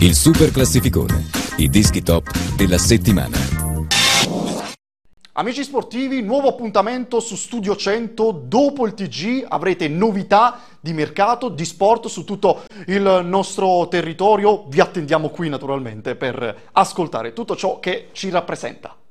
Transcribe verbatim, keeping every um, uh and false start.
Il super classificone, i dischi top della settimana. Amici sportivi, nuovo appuntamento su Studio cento. Dopo il T G avrete novità di mercato, di sport su tutto il nostro territorio. Vi attendiamo qui naturalmente per ascoltare tutto ciò che ci rappresenta.